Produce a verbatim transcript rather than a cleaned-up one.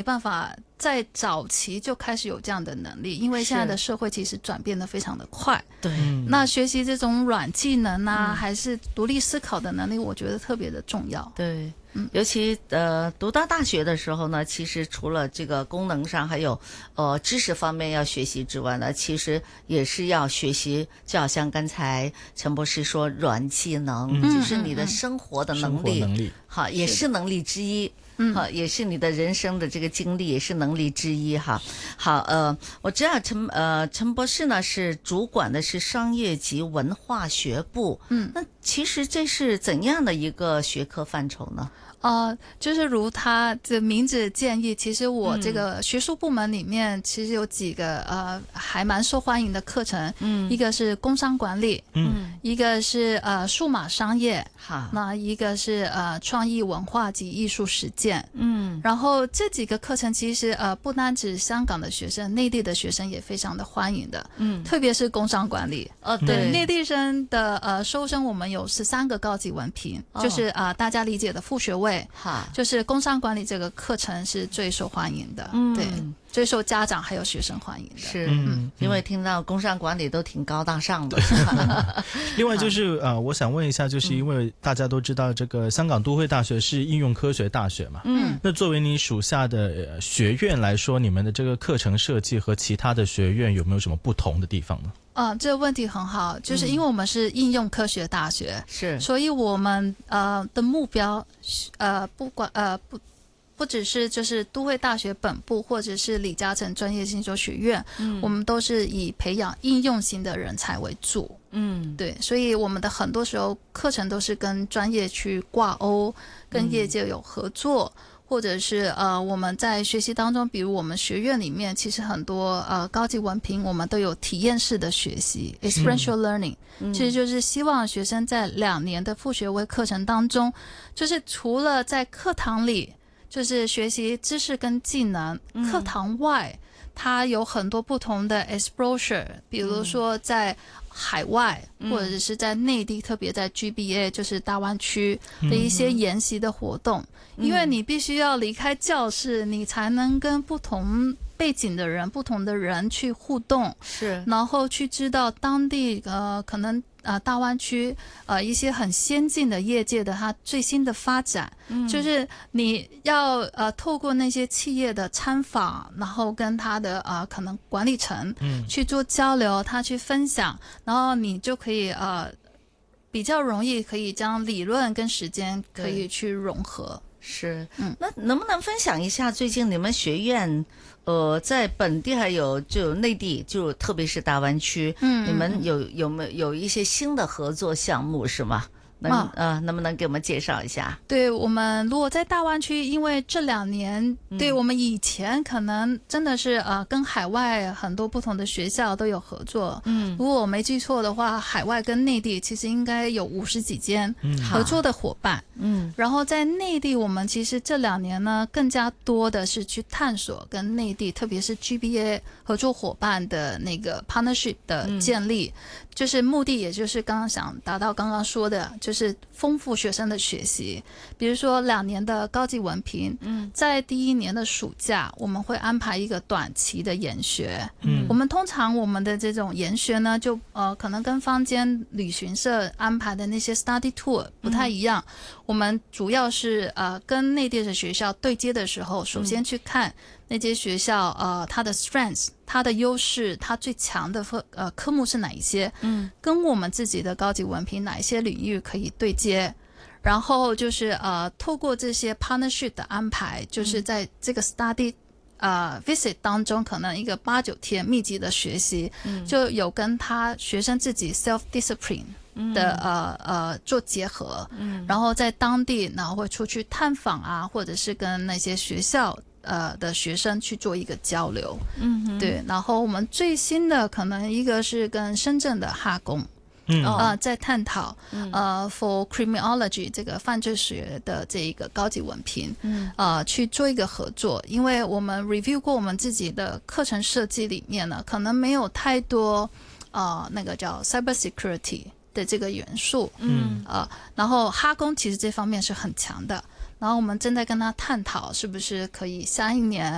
办法在早期就开始有这样的能力，因为现在的社会其实转变得非常的快。 对， 那学习这种软技能啊，嗯、还是独立思考的能力，我觉得特别的重要。 对。尤其呃，读到大学的时候呢，其实除了这个功能上还有呃知识方面要学习之外呢，其实也是要学习，就好像刚才陈博士说软技能，嗯、就是你的生活的能力， 能力好，也是能力之一。嗯，好，也是你的人生的这个经历，也是能力之一哈。好，呃，我知道陈呃陈博士呢是主管的是商业及文化学部，嗯，那其实这是怎样的一个学科范畴呢？ 呃，就是如他的名字建议，其实我这个学术部门里面其实有几个呃还蛮受欢迎的课程，嗯，一个是工商管理，嗯，一个是呃数码商业，好，那一个是呃创意文化及艺术实践，嗯，然后这几个课程其实呃不单指香港的学生，内地的学生也非常的欢迎的，嗯，特别是工商管理， 哦，对， 内地生的呃收生我们有十三个高级文凭，哦、就是啊、呃、大家理解的副学位。就是工商管理这个课程是最受欢迎的，嗯、对，最受家长还有学生欢迎的。 是，嗯、因为听到工商管理都挺高大上的。 另外就是呃，我想问一下，就是因为大家都知道这个香港都会大学是应用科学大学嘛，嗯，那作为你属下的学院来说，你们的这个课程设计和其他的学院有没有什么不同的地方呢？ 啊、呃，这个问题很好，就是因为我们是应用科学大学，是、嗯，所以我们呃的目标，呃，不管呃不不只是就是都会大学本部或者是李嘉诚专业进修学院，嗯，我们都是以培养应用型的人才为主，嗯，对，所以我们的很多时候课程都是跟专业去挂钩，跟业界有合作。嗯，或者是呃我们在学习当中，比如我们学院里面其实很多呃高级文凭我们都有体验式的学习 experiential learning、嗯、其实就是希望学生在两年的副学位课程当中，就是除了在课堂里就是学习知识跟技能、嗯、课堂外它有很多不同的 exposure， 比如说在海外或者是在内地、嗯、特别在 G B A 就是大湾区的一些研习的活动、嗯、因为你必须要离开教室，你才能跟不同背景的人不同的人去互动，是，然后去知道当地呃可能呃大湾区呃一些很先进的业界的它最新的发展、嗯、就是你要呃透过那些企业的参访，然后跟他的呃可能管理层去做交流、嗯、他去分享，然后你就可以呃比较容易可以将理论跟实践可以去融合。 是，嗯，那能不能分享一下最近你们学院呃在本地还有就内地，就特别是大湾区，嗯，你们有有没有有一些新的合作项目是吗？能、哦、呃，能不能给我们介绍一下？ 对，我们如果在大湾区，因为这两年，嗯、对我们以前可能真的是呃跟海外很多不同的学校都有合作。嗯，如果我没记错的话，海外跟内地其实应该有五十几间合作的伙伴。嗯，然后在内地，我们其实这两年呢更加多的是去探索跟内地，特别是 G B A 合作伙伴的那个 partnership 的建立。嗯，就是目的也就是刚刚想达到刚刚说的，就是丰富学生的学习。比如说两年的高级文凭，嗯，在第一年的暑假我们会安排一个短期的研学。嗯，我们通常我们的这种研学呢就呃可能跟坊间旅行社安排的那些 study tour 不太一样。嗯，我们主要是呃跟内地的学校对接的时候，首先去看那些学校呃它的 strengths， 它的优势，它最强的呃科目是哪一些，嗯，跟我们自己的高级文凭哪一些领域可以对接，然后就是呃透过这些 partnership 的安排，就是在这个 study呃 visit 当中，可能一个八九天密集的学习，嗯，就有跟他学生自己 self discipline的呃呃做结合，嗯，然后在当地然后会出去探访啊，或者是跟那些学校呃的学生去做一个交流，嗯哼，对，然后我们最新的可能一个是跟深圳的哈工，嗯呃在探讨，嗯、呃 for criminology 这个犯罪学的这一个高级文凭，嗯呃去做一个合作，因为我们 review 过我们自己的课程设计里面呢，可能没有太多呃那个叫 cybersecurity的这个元素，嗯呃，然后哈工其实这方面是很强的，然后我们正在跟他探讨是不是可以下一年